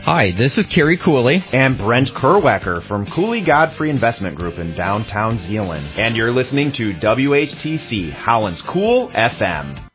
Hi, this is Kerry Cooley. And Brent Kerwecker from Cooley Godfrey Investment Group in downtown Zeeland. And you're listening to WHTC, Holland's Cool FM.